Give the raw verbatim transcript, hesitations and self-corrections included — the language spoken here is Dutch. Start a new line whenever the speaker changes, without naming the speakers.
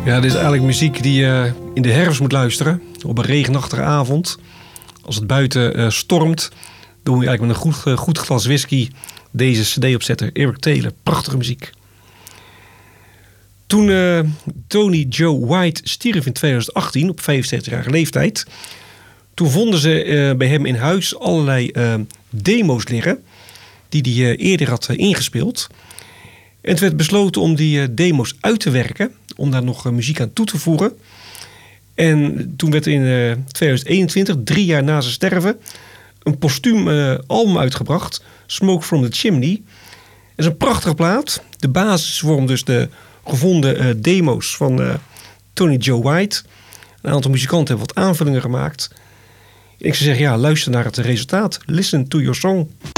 Ja, dit is eigenlijk muziek die je in de herfst moet luisteren. Op een regenachtige avond. Als het buiten uh, stormt. Dan moet je eigenlijk met een goed, uh, goed glas whisky deze cd opzetten. Eric Taylor, prachtige muziek. Toen uh, Tony Joe White stierf in twintig achttien op vijfenzeventigjarige leeftijd. Toen vonden ze uh, bij hem in huis allerlei uh, demo's liggen. Die hij uh, eerder had uh, ingespeeld. En het werd besloten om die uh, demo's uit te werken. Om daar nog uh, muziek aan toe te voegen. En toen werd in uh, twintig eenentwintig, drie jaar na zijn sterven, een postuum uh, album uitgebracht. Smoke from the Chimney. Dat is een prachtige plaat. De basis vormt dus de gevonden uh, demo's van uh, Tony Joe White. Een aantal muzikanten hebben wat aanvullingen gemaakt. En ik zou zeggen, ja, luister naar het resultaat. Listen to your song.